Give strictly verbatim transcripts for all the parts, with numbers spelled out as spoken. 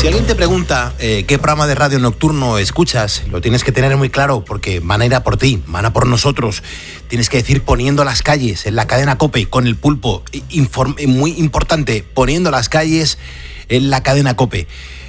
Si alguien te pregunta eh, qué programa de radio nocturno escuchas, lo tienes que tener muy claro porque van a ir a por ti, van a por nosotros. Tienes que decir Poniendo las Calles en la cadena COPE con el Pulpo. Inform- muy importante, Poniendo las Calles en la cadena COPE.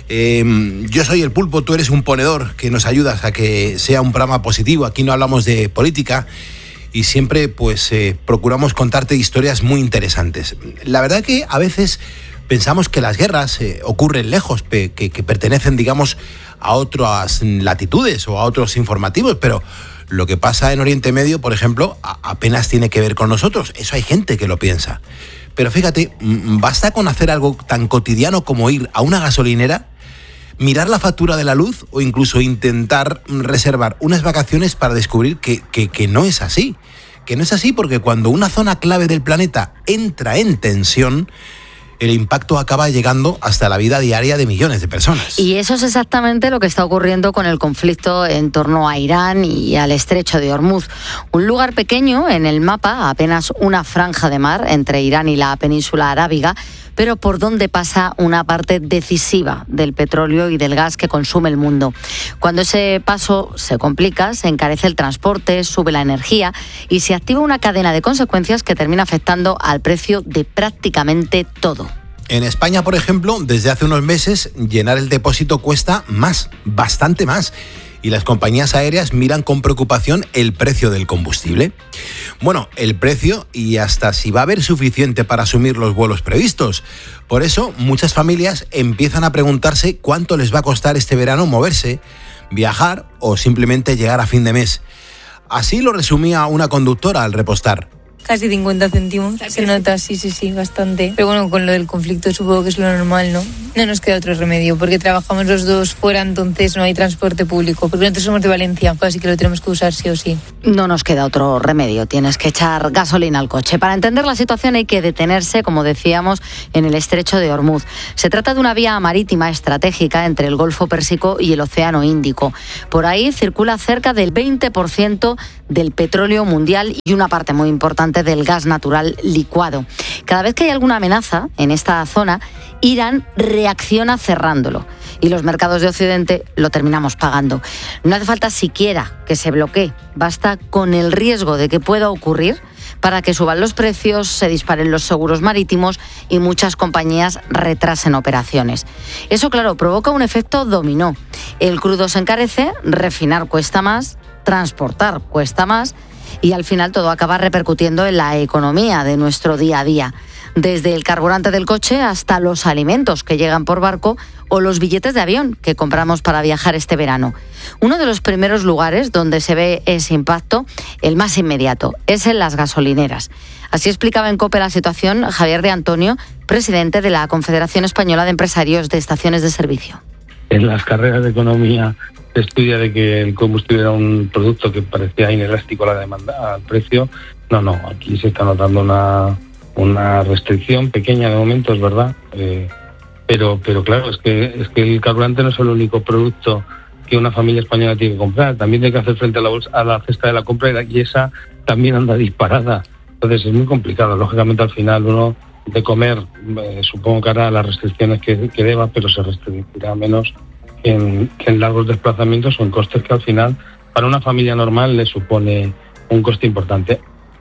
Eh, yo soy el Pulpo, tú eres un ponedor que nos ayudas a que sea un programa positivo. Aquí no hablamos de política y siempre pues eh, procuramos contarte historias muy interesantes. La verdad que a veces pensamos que las guerras eh, ocurren lejos, pe- que, que pertenecen, digamos, a otras latitudes o a otros informativos, pero lo que pasa en Oriente Medio, por ejemplo, a- apenas tiene que ver con nosotros. Eso hay gente que lo piensa. Pero fíjate, m- basta con hacer algo tan cotidiano como ir a una gasolinera, mirar la factura de la luz o incluso intentar reservar unas vacaciones para descubrir que, que, que no es así. Que no es así porque cuando una zona clave del planeta entra en tensión, el impacto acaba llegando hasta la vida diaria de millones de personas. Y eso es exactamente lo que está ocurriendo con el conflicto en torno a Irán y al estrecho de Hormuz. Un lugar pequeño en el mapa, apenas una franja de mar entre Irán y la península arábiga, pero por donde pasa una parte decisiva del petróleo y del gas que consume el mundo. Cuando ese paso se complica, se encarece el transporte, sube la energía y se activa una cadena de consecuencias que termina afectando al precio de prácticamente todo. En España, por ejemplo, desde hace unos meses, llenar el depósito cuesta más, bastante más. Y las compañías aéreas miran con preocupación el precio del combustible. Bueno, el precio y hasta si va a haber suficiente para asumir los vuelos previstos. Por eso, muchas familias empiezan a preguntarse cuánto les va a costar este verano moverse, viajar o simplemente llegar a fin de mes. Así lo resumía una conductora al repostar. Casi cincuenta céntimos, se nota, sí, sí, sí, bastante. Pero bueno, con lo del conflicto supongo que es lo normal, ¿no? No nos queda otro remedio, porque trabajamos los dos fuera, entonces no hay transporte público. Porque nosotros somos de Valencia, así que lo tenemos que usar sí o sí. No nos queda otro remedio, tienes que echar gasolina al coche. Para entender la situación hay que detenerse, como decíamos, en el estrecho de Hormuz. Se trata de una vía marítima estratégica entre el Golfo Pérsico y el Océano Índico. Por ahí circula cerca del veinte por ciento del petróleo mundial y una parte muy importante del gas natural licuado. Cada vez que hay alguna amenaza en esta zona, Irán reacciona cerrándolo y los mercados de Occidente lo terminamos pagando. No hace falta siquiera que se bloquee, basta con el riesgo de que pueda ocurrir para que suban los precios, se disparen los seguros marítimos y muchas compañías retrasen operaciones. Eso, claro, provoca un efecto dominó. El crudo se encarece, refinar cuesta más, transportar cuesta más y al final todo acaba repercutiendo en la economía de nuestro día a día. Desde el carburante del coche hasta los alimentos que llegan por barco o los billetes de avión que compramos para viajar este verano. Uno de los primeros lugares donde se ve ese impacto, el más inmediato, es en las gasolineras. Así explicaba en COPE la situación Javier de Antonio, presidente de la Confederación Española de Empresarios de Estaciones de Servicio. En las carreras de economía se estudia de que el combustible era un producto que parecía inelástico a la demanda, al precio. No, no, aquí se está notando una, una restricción pequeña de momento, es verdad. Eh, pero pero claro, es que es que el carburante no es el único producto que una familia española tiene que comprar. También tiene que hacer frente a la bolsa, a la cesta de la compra y esa también anda disparada. Entonces es muy complicado. Lógicamente al final uno de comer, eh, supongo que hará las restricciones que, que deba, pero se restringirá menos En, en largos desplazamientos o en costes que al final para una familia normal le supone un coste importante.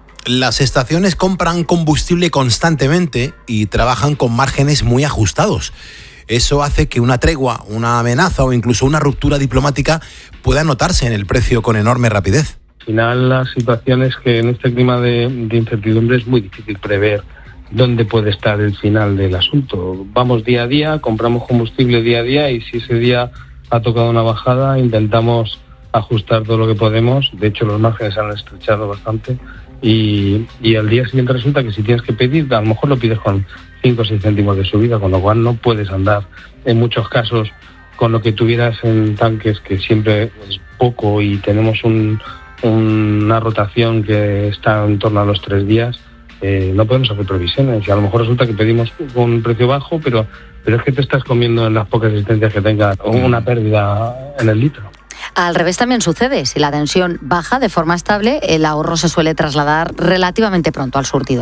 Las estaciones compran combustible constantemente y trabajan con márgenes muy ajustados. Eso hace que una tregua, una amenaza o incluso una ruptura diplomática pueda notarse en el precio con enorme rapidez. Al final la situación es que en este clima de, de incertidumbre es muy difícil prever dónde puede estar el final del asunto. Vamos día a día, compramos combustible día a día y si ese día ha tocado una bajada, intentamos ajustar todo lo que podemos. De hecho, los márgenes han estrechado bastante y, y al día siguiente resulta que si tienes que pedir, a lo mejor lo pides con cinco o seis céntimos de subida, con lo cual no puedes andar en muchos casos con lo que tuvieras en tanques, que siempre es poco y tenemos un, una rotación que está en torno a los tres días. Eh, no podemos hacer previsiones y a lo mejor resulta que pedimos un precio bajo, pero, pero es que te estás comiendo en las pocas existencias que tengas una pérdida en el litro. Al revés también sucede. Si la tensión baja de forma estable, el ahorro se suele trasladar relativamente pronto al surtidor.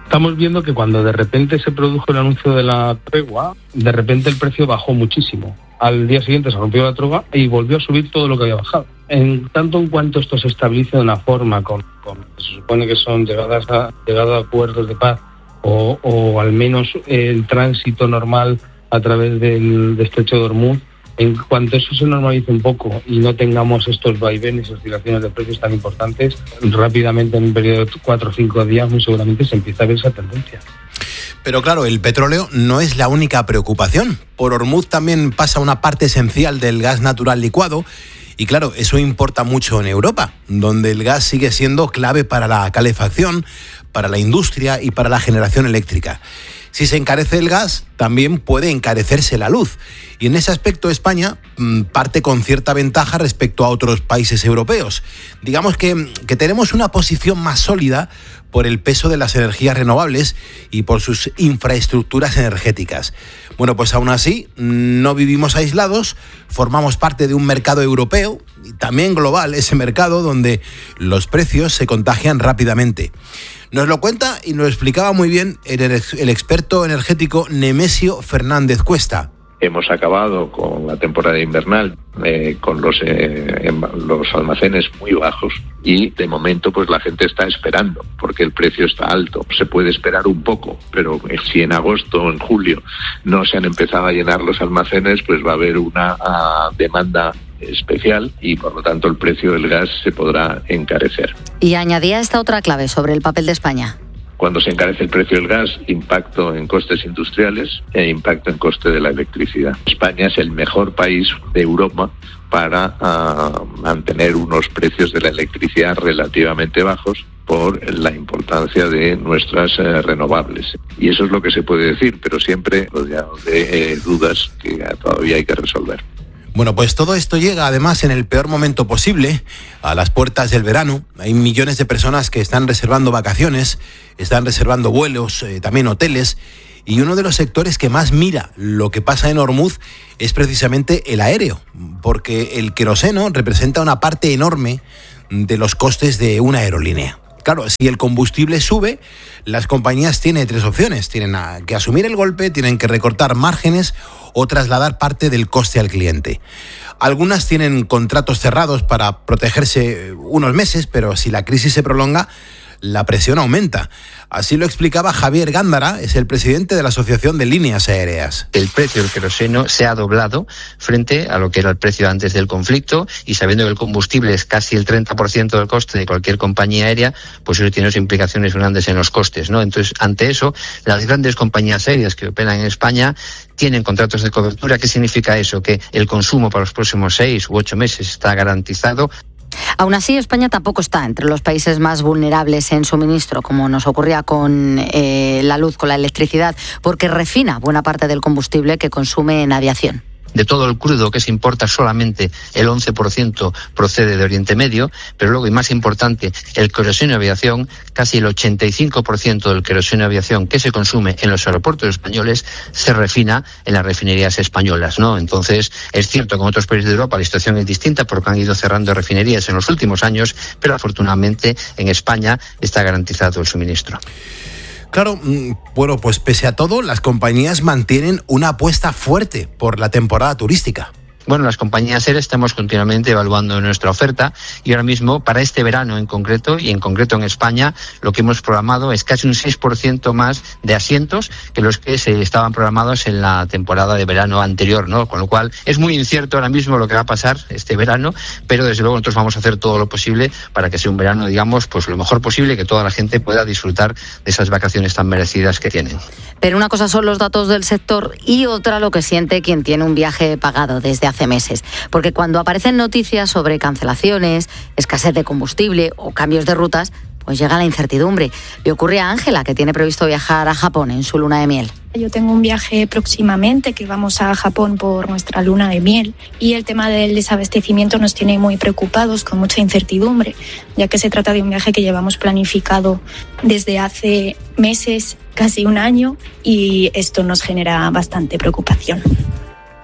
Estamos viendo que cuando de repente se produjo el anuncio de la tregua, de repente el precio bajó muchísimo. Al día siguiente se rompió la tregua y volvió a subir todo lo que había bajado. En tanto en cuanto esto se estabilice de una forma, con, con se supone que son llegadas a, llegadas a acuerdos de paz, o, o al menos el tránsito normal a través del, del estrecho de Hormuz, en cuanto eso se normalice un poco y no tengamos estos vaivenes y oscilaciones de precios tan importantes, rápidamente en un periodo de cuatro o cinco días muy seguramente se empieza a ver esa tendencia. Pero claro, el petróleo no es la única preocupación. Por Hormuz también pasa una parte esencial del gas natural licuado y claro, eso importa mucho en Europa, donde el gas sigue siendo clave para la calefacción, para la industria y para la generación eléctrica. Si se encarece el gas, también puede encarecerse la luz. Y en ese aspecto España mmm, parte con cierta ventaja respecto a otros países europeos. Digamos que, que tenemos una posición más sólida por el peso de las energías renovables y por sus infraestructuras energéticas. Bueno, pues aún así, no vivimos aislados, formamos parte de un mercado europeo y también global, ese mercado donde los precios se contagian rápidamente. Nos lo cuenta y nos lo explicaba muy bien el, el experto energético Nemesio Fernández Cuesta. Hemos acabado con la temporada invernal eh, con los, eh, los almacenes muy bajos y de momento pues la gente está esperando porque el precio está alto. Se puede esperar un poco, pero si en agosto o en julio no se han empezado a llenar los almacenes, pues va a haber una uh, demanda especial y por lo tanto el precio del gas se podrá encarecer. Y añadía esta otra clave sobre el papel de España. Cuando se encarece el precio del gas, impacto en costes industriales e impacto en coste de la electricidad. España es el mejor país de Europa para uh, mantener unos precios de la electricidad relativamente bajos por la importancia de nuestras eh, renovables. Y eso es lo que se puede decir, pero siempre rodeado de eh, dudas que todavía hay que resolver. Bueno, pues todo esto llega además en el peor momento posible, a las puertas del verano. Hay millones de personas que están reservando vacaciones, están reservando vuelos, eh, también hoteles, y uno de los sectores que más mira lo que pasa en Hormuz es precisamente el aéreo, porque el queroseno representa una parte enorme de los costes de una aerolínea. Claro, si el combustible sube, las compañías tienen tres opciones. Tienen que asumir el golpe, tienen que recortar márgenes o trasladar parte del coste al cliente. Algunas tienen contratos cerrados para protegerse unos meses, pero si la crisis se prolonga, la presión aumenta. Así lo explicaba Javier Gándara, es el presidente de la Asociación de Líneas Aéreas. El precio del queroseno se ha doblado frente a lo que era el precio antes del conflicto y sabiendo que el combustible es casi el treinta por ciento del coste de cualquier compañía aérea, pues eso tiene implicaciones grandes en los costes, ¿no? Entonces, ante eso, las grandes compañías aéreas que operan en España tienen contratos de cobertura. ¿Qué significa eso? Que el consumo para los próximos seis u ocho meses está garantizado. Aún así, España tampoco está entre los países más vulnerables en suministro, como nos ocurría con eh, la luz, con la electricidad, porque refina buena parte del combustible que consume en aviación. De todo el crudo que se importa, solamente el once por ciento procede de Oriente Medio, pero luego, y más importante, el queroseno de aviación, casi el ochenta y cinco por ciento del queroseno de aviación que se consume en los aeropuertos españoles se refina en las refinerías españolas, ¿no? Entonces, es cierto que en otros países de Europa la situación es distinta porque han ido cerrando refinerías en los últimos años, pero afortunadamente en España está garantizado el suministro. Claro, bueno, pues pese a todo, las compañías mantienen una apuesta fuerte por la temporada turística. Bueno, las compañías aéreas estamos continuamente evaluando nuestra oferta y ahora mismo, para este verano en concreto, y en concreto en España, lo que hemos programado es casi un seis por ciento más de asientos que los que se estaban programados en la temporada de verano anterior, ¿no? Con lo cual, es muy incierto ahora mismo lo que va a pasar este verano, pero desde luego nosotros vamos a hacer todo lo posible para que sea un verano, digamos, pues lo mejor posible, que toda la gente pueda disfrutar de esas vacaciones tan merecidas que tienen. Pero una cosa son los datos del sector y otra lo que siente quien tiene un viaje pagado desde hace meses. Porque cuando aparecen noticias sobre cancelaciones, escasez de combustible o cambios de rutas, pues llega la incertidumbre. Le ocurre a Ángela, que tiene previsto viajar a Japón en su luna de miel. Yo tengo un viaje próximamente que vamos a Japón por nuestra luna de miel y el tema del desabastecimiento nos tiene muy preocupados, con mucha incertidumbre, ya que se trata de un viaje que llevamos planificado desde hace meses, casi un año, y esto nos genera bastante preocupación.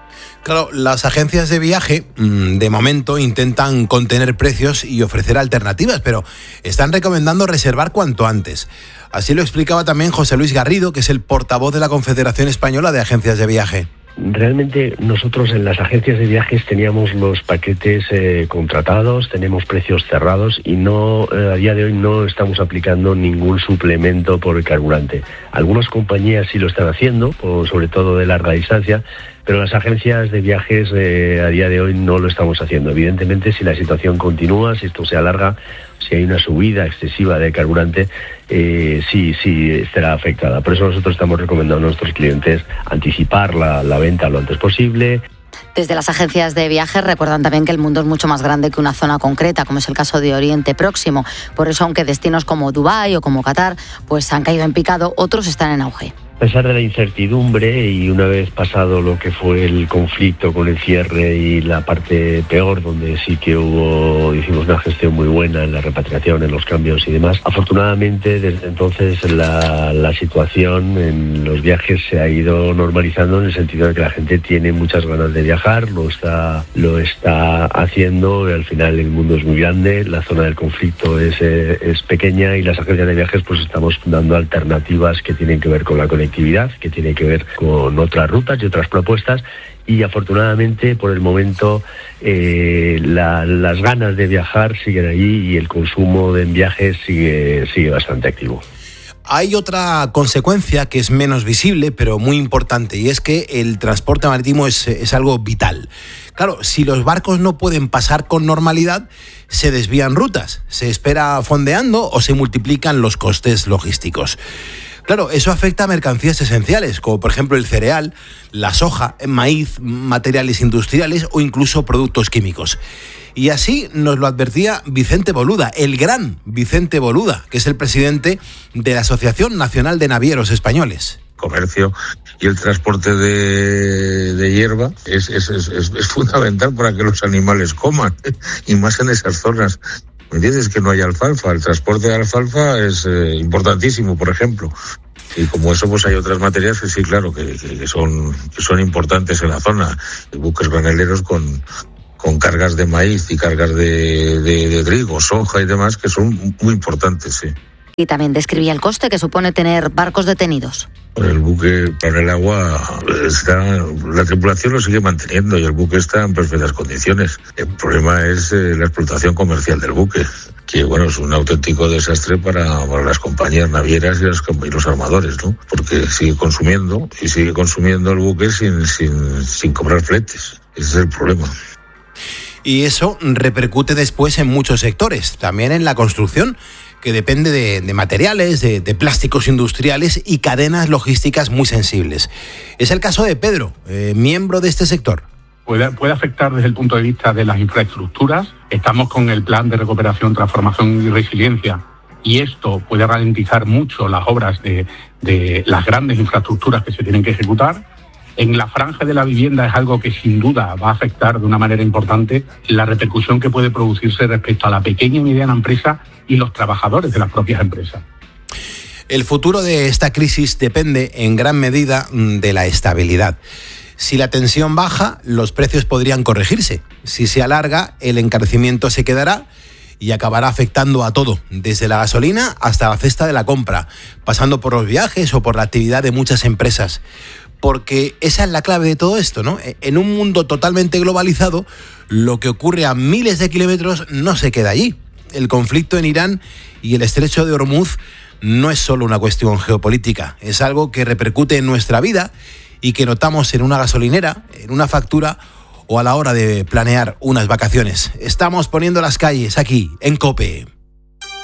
Claro, las agencias de viaje, de momento, intentan contener precios y ofrecer alternativas, pero están recomendando reservar cuanto antes. Así lo explicaba también José Luis Garrido, que es el portavoz de la Confederación Española de Agencias de Viaje. Realmente nosotros en las agencias de viajes teníamos los paquetes eh, contratados, tenemos precios cerrados y no eh, a día de hoy no estamos aplicando ningún suplemento por el carburante. Algunas compañías sí lo están haciendo, por, sobre todo de larga distancia, pero las agencias de viajes eh, a día de hoy no lo estamos haciendo. Evidentemente, si la situación continúa, si esto se alarga, si hay una subida excesiva de carburante, eh, sí, sí estará afectada. Por eso nosotros estamos recomendando a nuestros clientes anticipar la, la venta lo antes posible. Desde las agencias de viajes recuerdan también que el mundo es mucho más grande que una zona concreta, como es el caso de Oriente Próximo. Por eso, aunque destinos como Dubái o como Qatar pues han caído en picado, otros están en auge. A pesar de la incertidumbre y una vez pasado lo que fue el conflicto con el cierre y la parte peor, donde sí que hubo, hicimos una gestión muy buena en la repatriación, en los cambios y demás, afortunadamente desde entonces la, la situación en los viajes se ha ido normalizando en el sentido de que la gente tiene muchas ganas de viajar, lo está, lo está haciendo, y al final el mundo es muy grande, la zona del conflicto es, es pequeña y las agencias de viajes pues estamos dando alternativas que tienen que ver con la conectividad, que tiene que ver con otras rutas y otras propuestas, y afortunadamente por el momento eh, la, las ganas de viajar siguen allí y el consumo de viajes sigue, sigue bastante activo. Hay otra consecuencia que es menos visible, pero muy importante, y es que el transporte marítimo es, es algo vital. Claro, si los barcos no pueden pasar con normalidad, se desvían rutas, se espera fondeando o se multiplican los costes logísticos. Claro, eso afecta a mercancías esenciales, como por ejemplo el cereal, la soja, el maíz, materiales industriales o incluso productos químicos. Y así nos lo advertía Vicente Boluda, el gran Vicente Boluda, que es el presidente de la Asociación Nacional de Navieros Españoles. Comercio y el transporte de, de hierba es, es, es, es fundamental para que los animales coman, y más en esas zonas. ¿Me entiendes? Que no hay alfalfa. El transporte de alfalfa es eh, importantísimo, por ejemplo. Y como eso, pues hay otras materias que sí, claro, que, que, que, son, que son importantes en la zona. Y buques graneleros con, con cargas de maíz y cargas de, de, de trigo, soja y demás, que son muy importantes, sí. Y también describía el coste que supone tener barcos detenidos. El buque para el agua está, la tripulación lo sigue manteniendo y el buque está en perfectas condiciones. El problema es eh, la explotación comercial del buque, que bueno, es un auténtico desastre para, para las compañías navieras y, las, y los armadores, ¿no? Porque sigue consumiendo y sigue consumiendo el buque sin, sin, sin cobrar fletes. Ese es el problema. Y eso repercute después en muchos sectores, también en la construcción, que depende de, de materiales, de, de plásticos industriales y cadenas logísticas muy sensibles. Es el caso de Pedro, eh, miembro de este sector. Puede, puede afectar desde el punto de vista de las infraestructuras. Estamos con el plan de recuperación, transformación y resiliencia, y esto puede ralentizar mucho las obras de, de las grandes infraestructuras que se tienen que ejecutar. En la franja de la vivienda es algo que sin duda va a afectar de una manera importante la repercusión que puede producirse respecto a la pequeña y mediana empresa y los trabajadores de las propias empresas. El futuro de esta crisis depende en gran medida de la estabilidad. Si la tensión baja, los precios podrían corregirse. Si se alarga, el encarecimiento se quedará y acabará afectando a todo, desde la gasolina hasta la cesta de la compra, pasando por los viajes o por la actividad de muchas empresas. Porque esa es la clave de todo esto, ¿no? En un mundo totalmente globalizado, lo que ocurre a miles de kilómetros no se queda allí. El conflicto en Irán y el estrecho de Hormuz no es solo una cuestión geopolítica, es algo que repercute en nuestra vida y que notamos en una gasolinera, en una factura o a la hora de planear unas vacaciones. Estamos poniendo las calles aquí, en COPE.